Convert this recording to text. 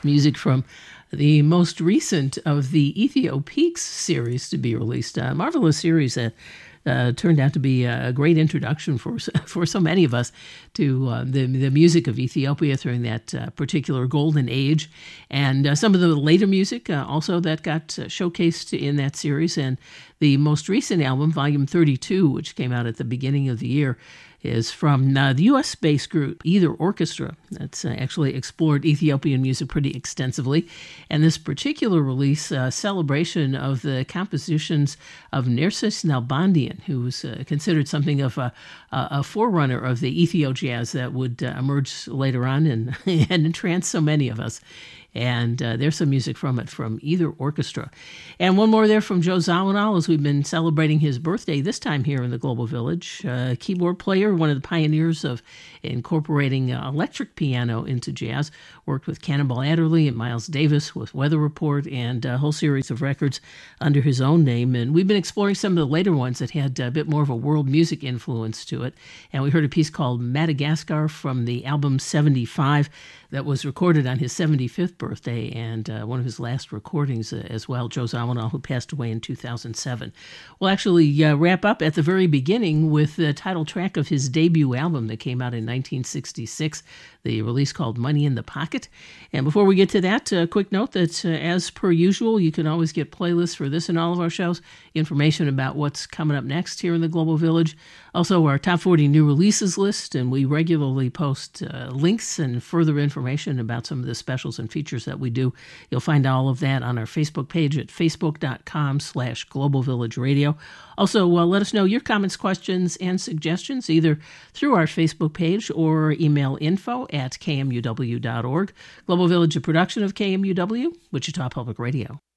music from the most recent of the Ethiopeaks series to be released. A marvelous series that turned out to be a great introduction for so many of us to the music of Ethiopia during that particular golden age, and some of the later music also that got showcased in that series. And the most recent album, Volume 32, which came out at the beginning of the year, is from the U.S.-based group Either Orchestra. That's actually explored Ethiopian music pretty extensively. And this particular release, celebration of the compositions of Narcis Nalbandian, who was considered something of a forerunner of the Ethio jazz that would emerge later on and entrance so many of us. And there's some music from it from Either Orchestra. And one more there from Joe Zawinul, as we've been celebrating his birthday, this time here in the Global Village. Keyboard player, one of the pioneers of incorporating electric piano into jazz. Worked with Cannonball Adderley and Miles Davis with Weather Report and a whole series of records under his own name. And we've been exploring some of the later ones that had a bit more of a world music influence to it. And we heard a piece called Madagascar from the album 75 that was recorded on his 75th birthday and one of his last recordings as well, Joe Zawinul, who passed away in 2007. We'll actually wrap up at the very beginning with the title track of his debut album that came out in 1966, the release called Money in the Pocket. And before we get to that, a quick note that as per usual, you can always get playlists for this and all of our shows, information about what's coming up next here in the Global Village, also our top 40 new releases list, and we regularly post links and further information about some of the specials and features that we do. You'll find all of that on our Facebook page at facebook.com/Global Village Radio. Also, let us know your comments, questions, and suggestions either through our Facebook page or email info@kmuw.org. Global Village, a production of KMUW, Wichita Public Radio.